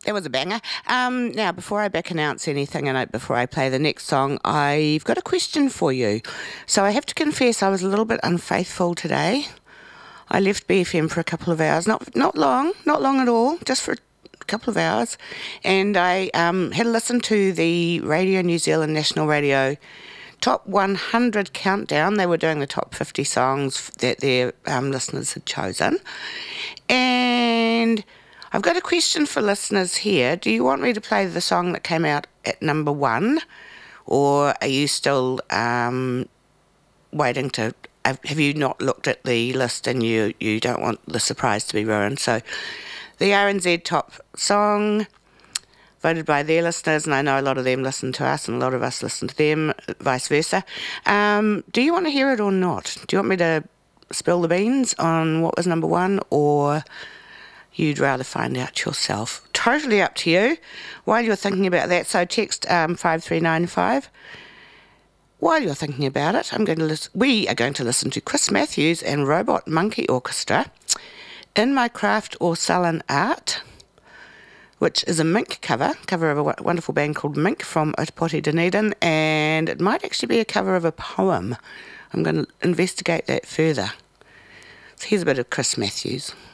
That was a banger. Now, before I back announce anything and before I play the next song, I've got a question for you. So I have to confess I was a little bit unfaithful today. I left BFM for a couple of hours, not long at all, just for a couple of hours, and I had a listen to the Radio New Zealand National Radio Top 100 countdown. They were doing the top 50 songs that their listeners had chosen. And I've got a question for listeners here. Do you want me to play the song that came out at number 1? Or are you still waiting to... Have you not looked at the list and you don't want the surprise to be ruined? So the RNZ top song... voted by their listeners, and I know a lot of them listen to us and a lot of us listen to them, vice versa. Do you want to hear it or not? Do you want me to spill the beans on what was number 1, or you'd rather find out yourself? Totally up to you. While you're thinking about that, so text 5395. While you're thinking about it, we are going to listen to Chris Matthews and Robot Monkey Orchestra, In My Craft or Sullen Art, which is a Mink cover of a wonderful band called Mink from Otapoti, Dunedin, and it might actually be a cover of a poem. I'm going to investigate that further. So here's a bit of Chris Matthews.